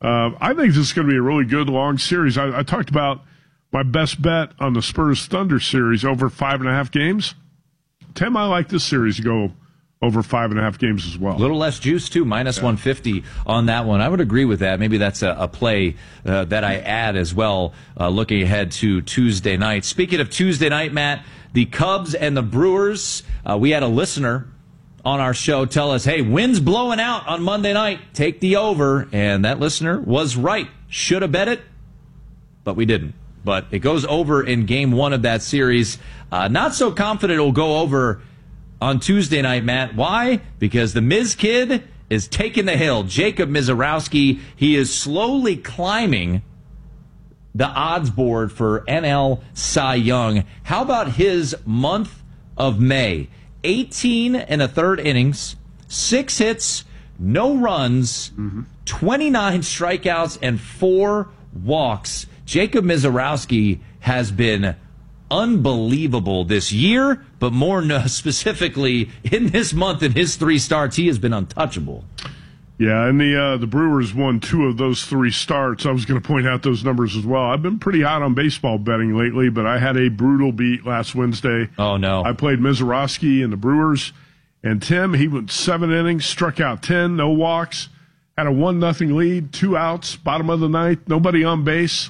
I think this is going to be a really good long series. I talked about my best bet on the Spurs Thunder series over 5.5 games. Tim, I like this series to go over 5.5 games as well. A little less juice, too, minus 150 on that one. I would agree with that. Maybe that's a play that I add as well, looking ahead to Tuesday night. Speaking of Tuesday night, Matt, the Cubs and the Brewers, we had a listener on our show tell us, hey, wind's blowing out on Monday night. Take the over. And that listener was right. Should have bet it, but we didn't. But it goes over in game one of that series. Not so confident it'll go over on Tuesday night, Matt. Why? Because the Miz kid is taking the hill. Jacob Misiorowski, he is slowly climbing the odds board for NL Cy Young. How about his month of May? 18 and a third innings, 6 hits, no runs, 29 strikeouts, and 4 walks. Jacob Misiorowski has been unbelievable this year, but more specifically in this month in his 3 starts, he has been untouchable. Yeah, and the Brewers won 2 of those 3 starts. I was going to point out those numbers as well. I've been pretty hot on baseball betting lately, but I had a brutal beat last Wednesday. Oh, no. I played Misiorowski and the Brewers, and Tim, he went 7 innings, struck out 10, no walks, had a 1-0 lead, 2 outs, bottom of the ninth, nobody on base.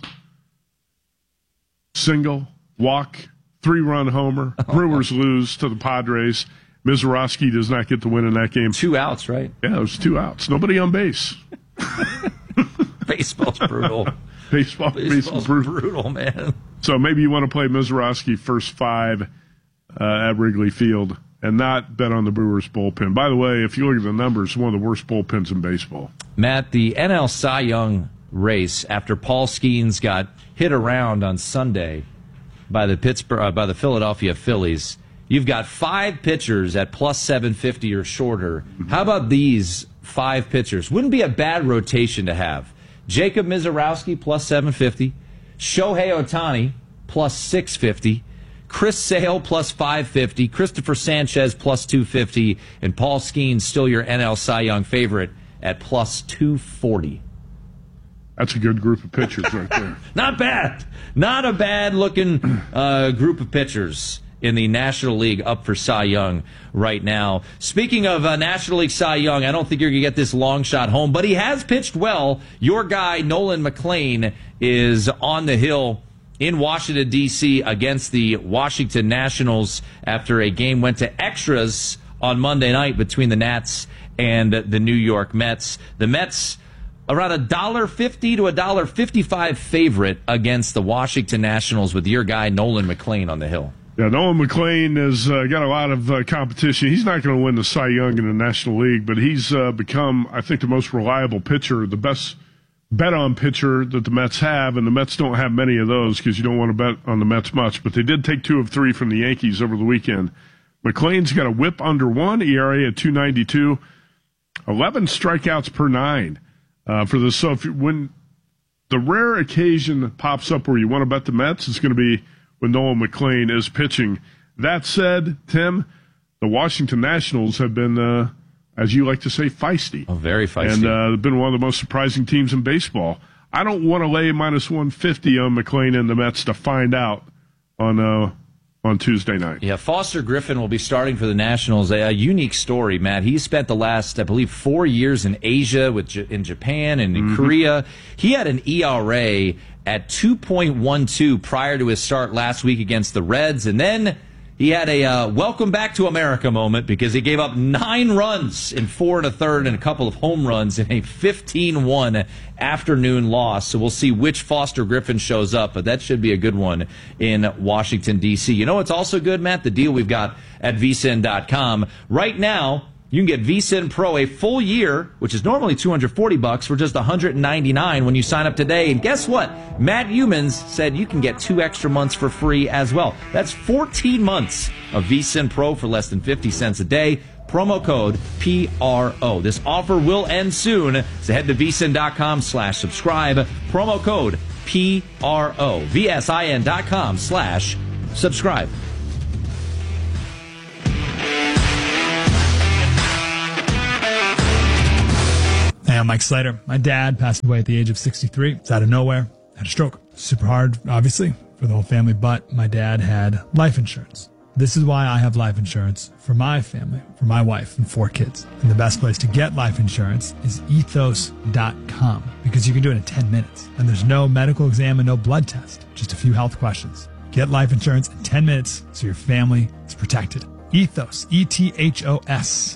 Single, walk, 3-run homer. Brewers lose to the Padres. Misiorowski does not get the win in that game. 2 outs, right? Yeah, it was 2 outs. Nobody on base. Baseball's brutal. Baseball's brutal, man. So maybe you want to play Misiorowski first 5 at Wrigley Field and not bet on the Brewers bullpen. By the way, if you look at the numbers, one of the worst bullpens in baseball. Matt, the NL Cy Young race after Paul Skeens got hit around on Sunday by the Philadelphia Phillies. You've got 5 pitchers at plus 750 or shorter. How about these 5 pitchers? Wouldn't be a bad rotation to have. Jacob Misiorowski plus 750, Shohei Ohtani plus 650, Chris Sale plus 550, Christopher Sanchez plus 250, and Paul Skeens, still your NL Cy Young favorite, at plus 240. That's a good group of pitchers right there. Not bad. Not a bad-looking group of pitchers in the National League up for Cy Young right now. Speaking of National League Cy Young, I don't think you're going to get this long shot home, but he has pitched well. Your guy, Nolan McLean, is on the hill in Washington, D.C. against the Washington Nationals after a game went to extras on Monday night between the Nats and the New York Mets. The Mets around $1.50 to $1.55 favorite against the Washington Nationals with your guy, Nolan McLean, on the hill. Yeah, Nolan McLean has got a lot of competition. He's not going to win the Cy Young in the National League, but he's become, I think, the most reliable pitcher, the best bet-on pitcher that the Mets have, and the Mets don't have many of those because you don't want to bet on the Mets much, but they did take 2 of 3 from the Yankees over the weekend. McLean's got a whip under 1, ERA at 2.92, 11 strikeouts per 9 for this. So when the rare occasion pops up where you want to bet the Mets, it's going to be when Nolan McLean is pitching. That said, Tim, the Washington Nationals have been, as you like to say, feisty. Oh, very feisty. And they've been one of the most surprising teams in baseball. I don't want to lay minus 150 on McLean and the Mets to find out on Tuesday night. Yeah, Foster Griffin will be starting for the Nationals. A unique story, Matt. He spent the last, I believe, 4 years in Asia, in Japan and in Korea. He had an ERA at 2.12 prior to his start last week against the Reds, and then he had a welcome back to America moment because he gave up 9 runs in 4 1/3 and a couple of home runs in a 15-1 afternoon loss. So we'll see which Foster Griffin shows up, but that should be a good one in Washington, D.C. You know what's also good, Matt? The deal we've got at vsin.com. Right now, you can get vSIN Pro a full year, which is normally $240 for just $199 when you sign up today. And guess what? Matt Humans said you can get 2 extra months for free as well. That's 14 months of vSIN Pro for less than 50 cents a day. Promo code PRO. This offer will end soon, so head to vsin.com/subscribe. Promo code PRO. VSIN.com/subscribe. I'm Mike Slater. My dad passed away at the age of 63. It's out of nowhere. Had a stroke. Super hard, obviously, for the whole family, but my dad had life insurance. This is why I have life insurance for my family, for my wife and 4 kids. And the best place to get life insurance is ethos.com, because you can do it in 10 minutes. And there's no medical exam and no blood test, just a few health questions. Get life insurance in 10 minutes so your family is protected. Ethos, E-T-H-O-S,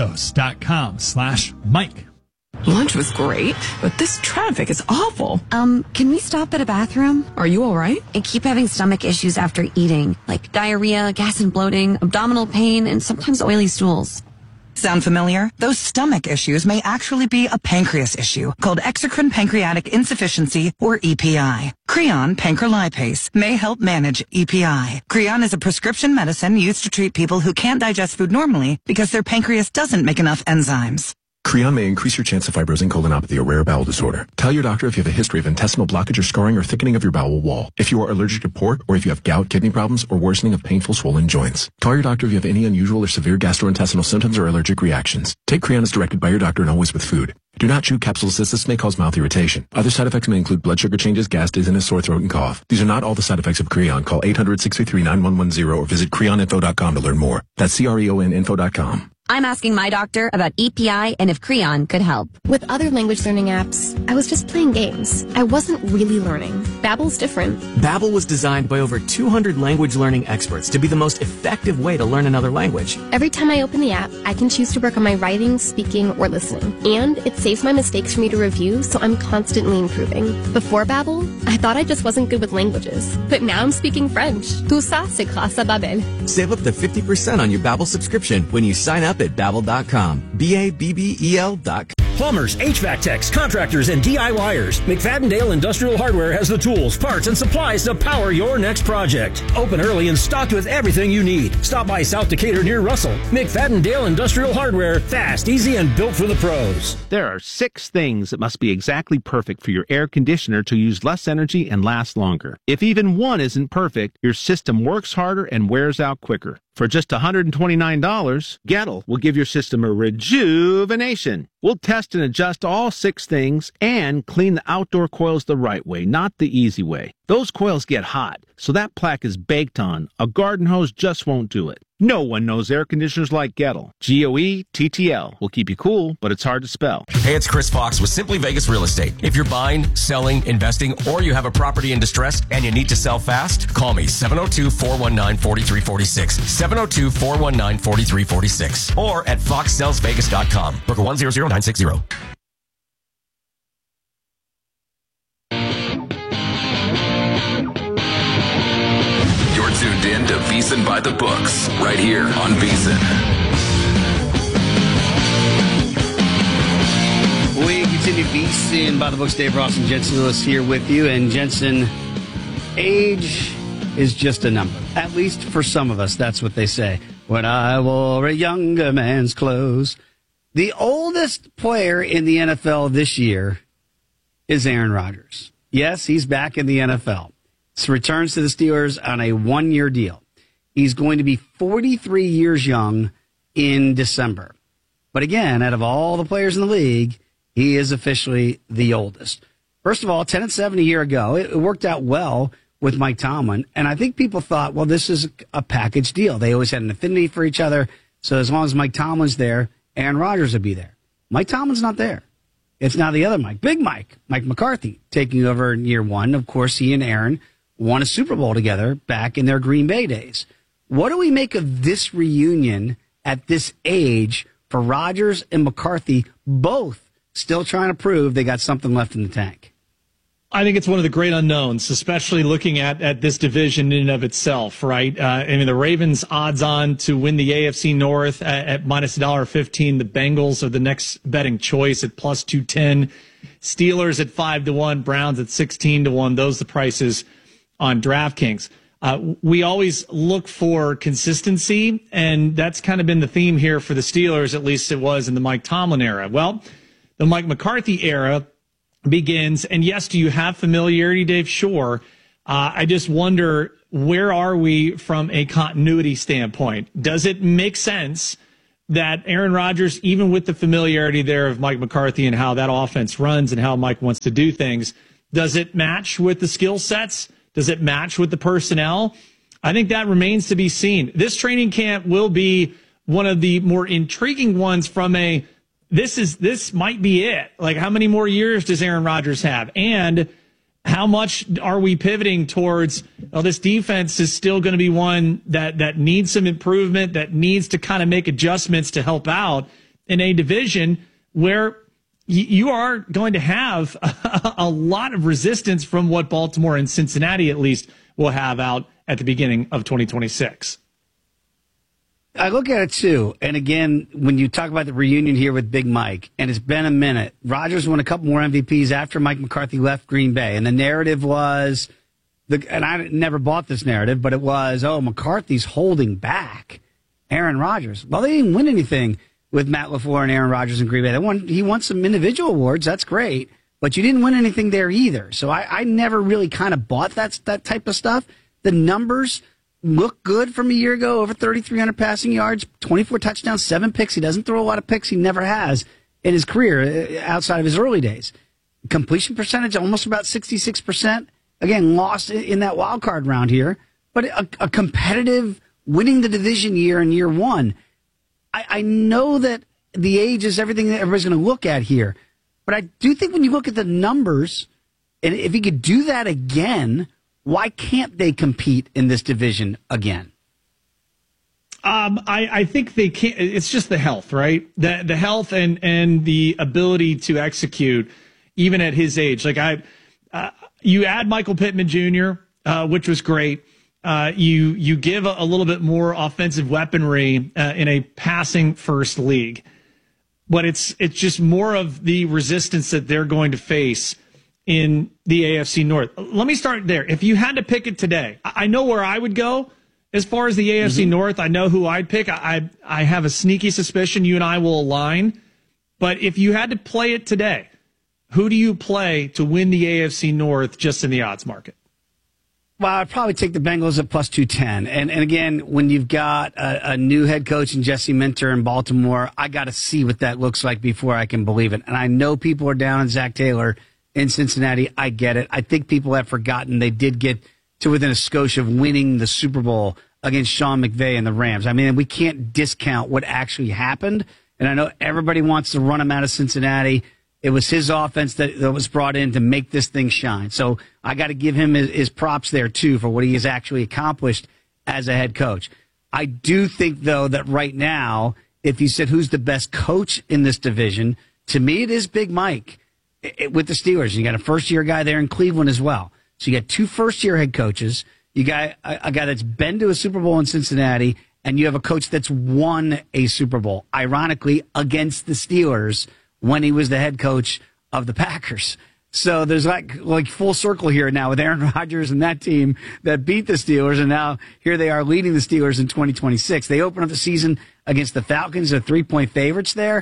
ethos.com/Mike. Lunch was great, but this traffic is awful. Can we stop at a bathroom? Are you all right? I keep having stomach issues after eating, like diarrhea, gas and bloating, abdominal pain, and sometimes oily stools. Sound familiar? Those stomach issues may actually be a pancreas issue called exocrine pancreatic insufficiency, or EPI. Creon pancrelipase may help manage EPI. Creon is a prescription medicine used to treat people who can't digest food normally because their pancreas doesn't make enough enzymes. Creon may increase your chance of fibrosing colonopathy, a rare bowel disorder. Tell your doctor if you have a history of intestinal blockage or scarring or thickening of your bowel wall, if you are allergic to pork, or if you have gout, kidney problems, or worsening of painful swollen joints. Call your doctor if you have any unusual or severe gastrointestinal symptoms or allergic reactions. Take Creon as directed by your doctor and always with food. Do not chew capsules as this may cause mouth irritation. Other side effects may include blood sugar changes, gas, dizziness, sore throat, and cough. These are not all the side effects of Creon. Call 800-633-9110 or visit creoninfo.com to learn more. That's CREONinfo.com. I'm asking my doctor about EPI and if Creon could help. With other language learning apps, I was just playing games. I wasn't really learning. Babbel's different. Babbel was designed by over 200 language learning experts to be the most effective way to learn another language. Every time I open the app, I can choose to work on my writing, speaking, or listening. And it saves my mistakes for me to review, so I'm constantly improving. Before Babbel, I thought I just wasn't good with languages. But now I'm speaking French. Tout ça, c'est grâce à Babbel. Save up to 50% on your Babbel subscription when you sign up at Babbel.com. Babbel.com. Plumbers, HVAC techs, contractors, and DIYers. McFadden-Dale Industrial Hardware has the tools, parts, and supplies to power your next project. Open early and stocked with everything you need. Stop by South Decatur near Russell. McFadden-Dale Industrial Hardware. Fast, easy, and built for the pros. There are 6 things that must be exactly perfect for your air conditioner to use less energy and last longer. If even one isn't perfect, your system works harder and wears out quicker. For just $129, Gettle will give your system a rejuvenation. We'll test and adjust all 6 things and clean the outdoor coils the right way, not the easy way. Those coils get hot, so that plaque is baked on. A garden hose just won't do it. No one knows air conditioners like Gettle. Goettl will keep you cool, but it's hard to spell. Hey, it's Chris Fox with Simply Vegas Real Estate. If you're buying, selling, investing, or you have a property in distress and you need to sell fast, call me 702-419-4346. 702-419-4346. Or at foxsellsvegas.com. Booker 100960. Tuned in to VSiN by the Books, right here on VSiN. We continue VSiN by the Books. Dave Ross and Jensen Lewis here with you. And Jensen, age is just a number. At least for some of us, that's what they say. When I wore a younger man's clothes. The oldest player in the NFL this year is Aaron Rodgers. Yes, he's back in the NFL. Returns to the Steelers on a 1-year deal. He's going to be 43 years young in December. But again, out of all the players in the league, he is officially the oldest. First of all, 10-7 a year ago, it worked out well with Mike Tomlin. And I think people thought, well, this is a package deal. They always had an affinity for each other. So as long as Mike Tomlin's there, Aaron Rodgers would be there. Mike Tomlin's not there. It's now the other Mike, Big Mike, Mike McCarthy, taking over in year 1. Of course, he and Aaron won a Super Bowl together back in their Green Bay days. What do we make of this reunion at this age for Rodgers and McCarthy, both still trying to prove they got something left in the tank? I think it's one of the great unknowns, especially looking at this division in and of itself, right? I mean, the Ravens odds on to win the AFC North at minus $1.15. The Bengals are the next betting choice at plus 210. Steelers at 5-1. Browns at 16-1. Those are the prices on DraftKings. We always look for consistency, and that's kind of been the theme here for the Steelers, at least it was in the Mike Tomlin era. Well, the Mike McCarthy era begins, and yes, do you have familiarity, Dave? Sure. I just wonder, where are we from a continuity standpoint? Does it make sense that Aaron Rodgers, even with the familiarity there of Mike McCarthy and how that offense runs and how Mike wants to do things, does it match with the skill sets? Does it match with the personnel? I think that remains to be seen. This training camp will be one of the more intriguing ones from a, this might be it. Like, how many more years does Aaron Rodgers have? And how much are we pivoting towards, this defense is still going to be one that needs some improvement, that needs to kind of make adjustments to help out in a division where you are going to have a lot of resistance from what Baltimore and Cincinnati at least will have out at the beginning of 2026. I look at it too, and again, when you talk about the reunion here with Big Mike, and it's been a minute, Rodgers won a couple more MVPs after Mike McCarthy left Green Bay, and the narrative was, and I never bought this narrative, but it was, McCarthy's holding back Aaron Rodgers. Well, they didn't win anything with Matt LaFleur and Aaron Rodgers in Green Bay. He won some individual awards, that's great, but you didn't win anything there either. So I never really kind of bought that type of stuff. The numbers look good from a year ago, over 3,300 passing yards, 24 touchdowns, 7 picks. He doesn't throw a lot of picks. He never has in his career outside of his early days. Completion percentage, almost about 66%. Again, lost in that wild card round here, but a competitive winning the division year in year one. I know that the age is everything that everybody's going to look at here, but I do think when you look at the numbers, and if he could do that again, why can't they compete in this division again? I think they can't. It's just the health, right? The health and the ability to execute, even at his age. Like you add Michael Pittman Jr., which was great. You give a little bit more offensive weaponry in a passing first league, but it's just more of the resistance that they're going to face in the AFC North. Let me start there. If you had to pick it today, I know where I would go as far as the AFC North. I know who I'd pick. I have a sneaky suspicion you and I will align. But if you had to play it today, who do you play to win the AFC North just in the odds market? Well, I'd probably take the Bengals at plus 210. And again, when you've got a new head coach in Jesse Minter in Baltimore, I got to see what that looks like before I can believe it. And I know people are down on Zach Taylor in Cincinnati. I get it. I think people have forgotten they did get to within a skosh of winning the Super Bowl against Sean McVay and the Rams. I mean, we can't discount what actually happened. And I know everybody wants to run him out of Cincinnati. It was his offense that was brought in to make this thing shine. So I got to give him his props there, too, for what he has actually accomplished as a head coach. I do think, though, that right now, if you said who's the best coach in this division, to me it is Big Mike. With the Steelers, you got a first-year guy there in Cleveland as well. So you got 2 first-year head coaches. You got a guy that's been to a Super Bowl in Cincinnati, and you have a coach that's won a Super Bowl, ironically, against the Steelers when he was the head coach of the Packers. So there's like full circle here now with Aaron Rodgers and that team that beat the Steelers, and now here they are leading the Steelers in 2026. They open up the season against the Falcons, they're 3-point favorites there.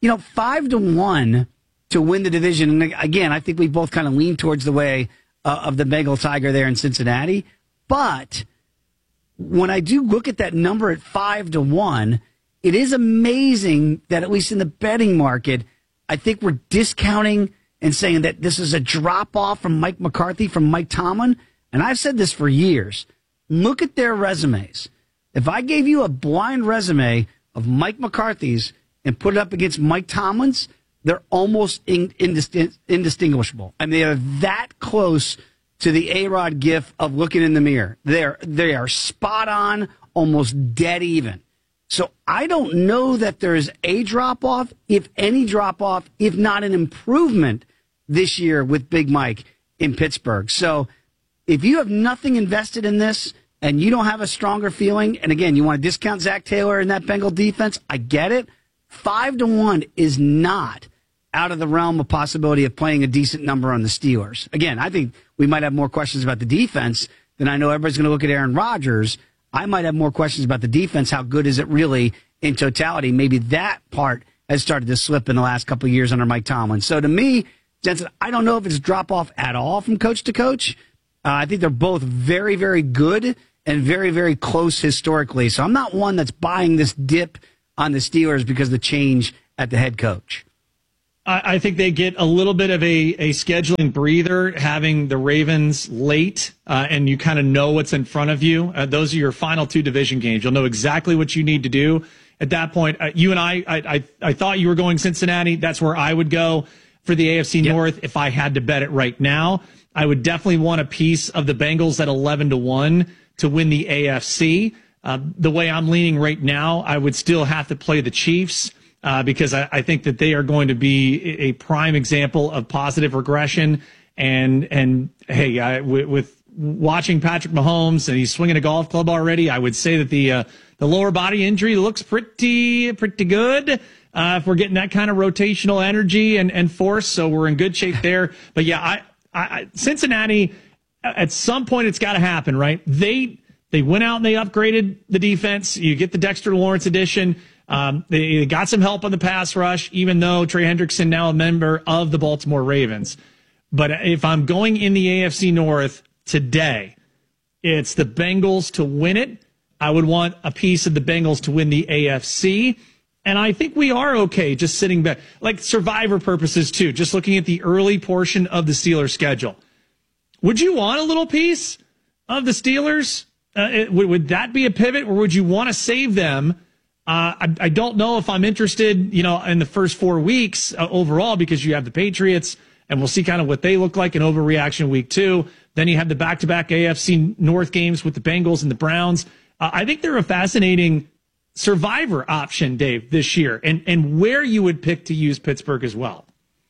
5-1. To win the division. And again, I think we both kind of lean towards the way of the Bengal Tiger there in Cincinnati. But when I do look at that number at 5-1, it is amazing that at least in the betting market, I think we're discounting and saying that this is a drop-off from Mike McCarthy, from Mike Tomlin. And I've said this for years. Look at their resumes. If I gave you a blind resume of Mike McCarthy's and put it up against Mike Tomlin's, they're almost indistinguishable. I mean, they are that close to the A-Rod gif of looking in the mirror. They are spot on, almost dead even. So I don't know that there is a drop-off, if any drop-off, if not an improvement this year with Big Mike in Pittsburgh. So if you have nothing invested in this and you don't have a stronger feeling, and again, you want to discount Zach Taylor and that Bengal defense, I get it. 5-1 is not out of the realm of possibility of playing a decent number on the Steelers. Again, I think we might have more questions about the defense than I know everybody's going to look at Aaron Rodgers. I might have more questions about the defense. How good is it really in totality? Maybe that part has started to slip in the last couple of years under Mike Tomlin. So to me, Jensen, I don't know if it's a drop-off at all from coach to coach. I think they're both very, very good and very, very close historically. So I'm not one that's buying this dip on the Steelers because of the change at the head coach? I think they get a little bit of a scheduling breather having the Ravens late, and you kind of know what's in front of you. Those are your final 2 division games. You'll know exactly what you need to do at that point. You and I thought you were going Cincinnati. That's where I would go for the AFC North. If I had to bet it right now, I would definitely want a piece of the Bengals at 11-1 to win the AFC. The way I'm leaning right now, I would still have to play the Chiefs. Because I think that they are going to be a prime example of positive regression. And hey, with watching Patrick Mahomes and he's swinging a golf club already, I would say that the lower body injury looks pretty good. If we're getting that kind of rotational energy and force, so we're in good shape there. But yeah, I Cincinnati, at some point it's got to happen, right? They went out and they upgraded the defense. You get the Dexter Lawrence edition. They got some help on the pass rush, even though Trey Hendrickson now a member of the Baltimore Ravens. But if I'm going in the AFC North today, it's the Bengals to win it. I would want a piece of the Bengals to win the AFC. And I think we are okay just sitting back, like survivor purposes too, just looking at the early portion of the Steelers schedule. Would you want a little piece of the Steelers? Would that be a pivot, or would you want to save them? I don't know if I'm interested, in the first 4 weeks overall, because you have the Patriots, and we'll see kind of what they look like in overreaction week 2. Then you have the back-to-back AFC North games with the Bengals and the Browns. I think they're a fascinating survivor option, Dave, this year, and where you would pick to use Pittsburgh as well.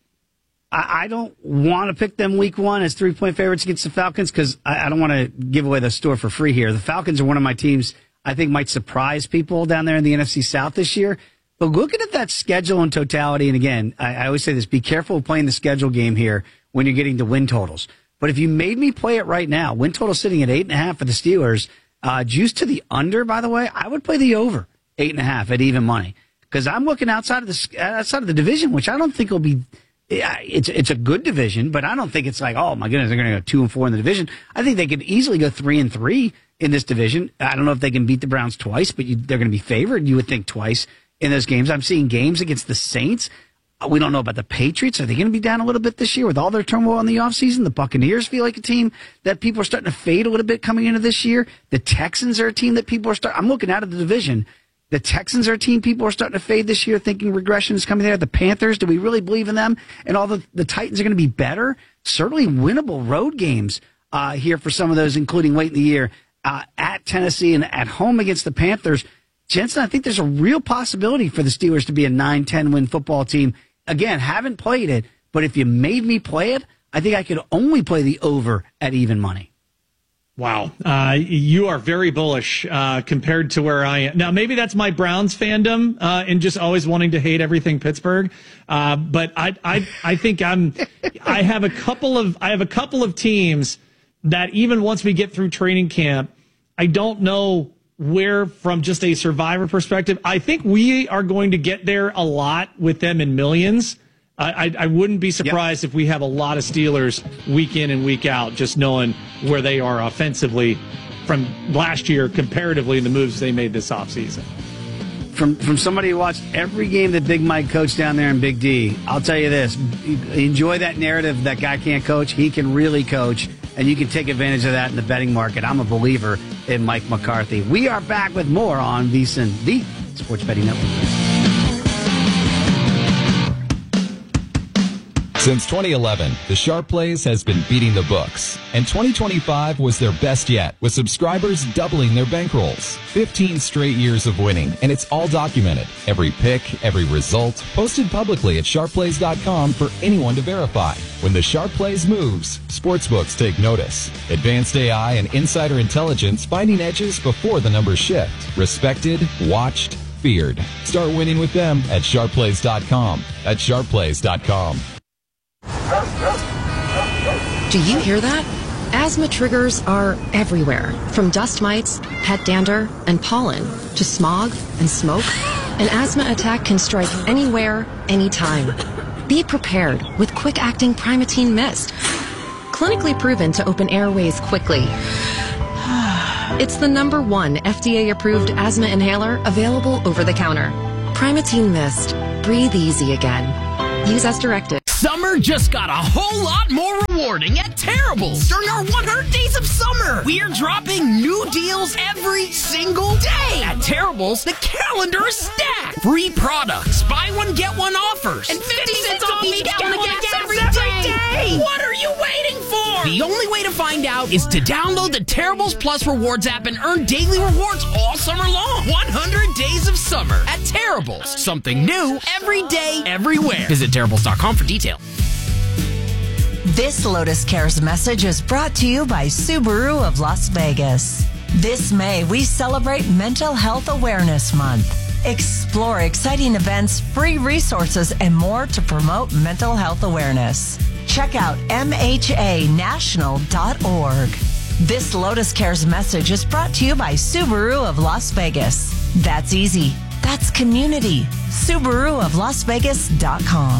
I don't want to pick them week 1 as 3-point favorites against the Falcons because I don't want to give away the store for free here. The Falcons are one of my teams I think might surprise people down there in the NFC South this year. But looking at that schedule in totality, and again, I always say this, be careful of playing the schedule game here when you're getting the win totals. But if you made me play it right now, win total sitting at 8.5 for the Steelers, juice to the under, by the way, I would play the over 8.5 at even money. Because I'm looking outside of the division, which I don't think will be, it's a good division, but I don't think it's like, oh my goodness, they're going to go 2-4 in the division. I think they could easily go 3-3 in this division. I don't know if they can beat the Browns twice, but they're going to be favored, you would think, twice in those games. I'm seeing games against the Saints. We don't know about the Patriots. Are they going to be down a little bit this year with all their turmoil in the offseason? The Buccaneers feel like a team that people are starting to fade a little bit coming into this year. The Texans are a team that people are I'm looking out of the division. The Texans are a team people are starting to fade this year, thinking regression is coming there. The Panthers, do we really believe in them? And all the Titans are going to be better. Certainly winnable road games here for some of those, including late in the year. At Tennessee and at home against the Panthers. Jensen, I think there's a real possibility for the Steelers to be a 9-10 win football team. Again, haven't played it, but if you made me play it, I think I could only play the over at even money. Wow. You are very bullish compared to where I am. Now, maybe that's my Browns fandom and just always wanting to hate everything Pittsburgh. But I think I have a couple of teams that even once we get through training camp, I don't know where, from just a survivor perspective. I think we are going to get there a lot with them in millions. I wouldn't be surprised if we have a lot of Steelers week in and week out, just knowing where they are offensively from last year comparatively in the moves they made this offseason. From somebody who watched every game that Big Mike coached down there in Big D, I'll tell you this, enjoy that narrative, that guy can't coach, he can really coach, and you can take advantage of that in the betting market. I'm a believer in Mike McCarthy. We are back with more on VSiN, the Sports Betting Network. Since 2011, the Sharp Plays has been beating the books, and 2025 was their best yet, with subscribers doubling their bankrolls. 15 straight years of winning, and it's all documented. Every pick, every result, posted publicly at sharpplays.com for anyone to verify. When the Sharp Plays moves, sportsbooks take notice. Advanced AI and insider intelligence finding edges before the numbers shift. Respected, watched, feared. Start winning with them at sharpplays.com. At sharpplays.com. Do you hear that? Asthma triggers are everywhere, from dust mites, pet dander, and pollen, to smog and smoke. An asthma attack can strike anywhere, anytime. Be prepared with quick-acting Primatene Mist. Clinically proven to open airways quickly. It's the #1 FDA-approved asthma inhaler available over the counter. Primatene Mist. Breathe easy again. Use as directed. Summer just got a whole lot more rewarding at Terrible's. During our 100 Days of Summer, we're dropping new deals every single day. At Terrible's, the calendar is stacked. Free products, buy one, get one offers, and 50 cents off each gallon of gas every day. What are you waiting for? The only way to find out is to download the Terrible's Plus Rewards app and earn daily rewards all summer long. 100 Days of Summer at Terrible's. Something new every day, everywhere. Visit Terrible's.com for details. This Lotus Cares message is brought to you by Subaru of Las Vegas. This May, we celebrate Mental Health Awareness Month. Explore exciting events, free resources, and more to promote mental health awareness. Check out mhanational.org. This Lotus Cares message is brought to you by Subaru of Las Vegas. That's easy. That's community. SubaruofLasVegas.com.